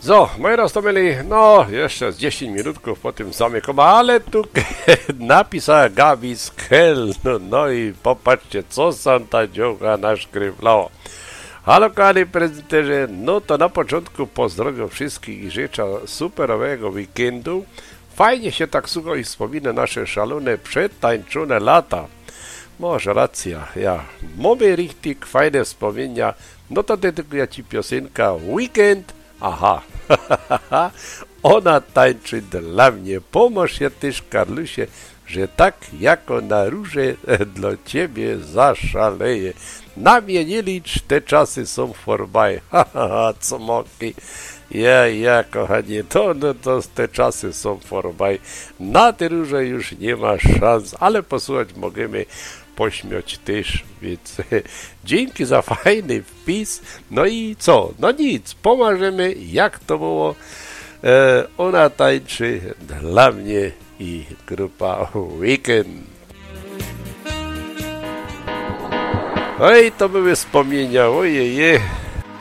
So, moi roztomili, no jeszcze z 10 minutków po tym zamykam, ale tu napisała Gabi z Kelnu, no i popatrzcie, co Santa Dziołka naszkrywlała. Halo kochani prezenterze, no to na początku pozdrowię wszystkich i życzę superowego weekendu. Fajnie się tak słucha i wspomina nasze szalone, przetańczone lata. Może racja, ja. Mamy richtig fajne wspomnienia, no to dedykuję ci piosenka Weekend. Aha, ona tańczy dla mnie. Pomóż się też, Karlusie, że tak jako na róże dla ciebie zaszaleje. Na mnie nie licz, te czasy są vorbei. Co moki. Ja, kochanie, to te czasy są vorbei. Na te róże już nie ma szans, ale posłuchać możemy, pośmiać też, więc dzięki za fajny wpis. No i co? No nic, pomożemy, jak to było. Ona tańczy dla mnie i grupa Weekend. Oj, to były wspomnienia, ojeje.